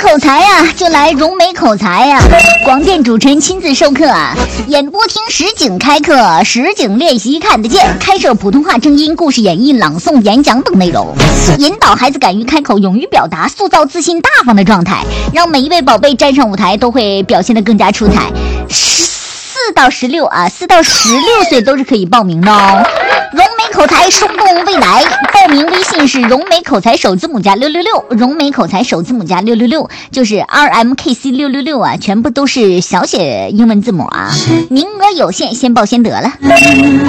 口才啊，就来融美口才呀、广电主持人亲自授课啊，演播厅实景开课，实景练习看得见，开设普通话正音、故事演绎、朗诵、演讲等内容，引导孩子敢于开口、勇于表达，塑造自信大方的状态，让每一位宝贝站上舞台都会表现得更加出彩。4到16啊，4到16岁都是可以报名的哦。融美口才，生动未来。报名微信是融美口才首字母加666，融美口才首字母加666，就是 RMKC666啊，全部都是小写英文字母啊。名额有限，先报先得了。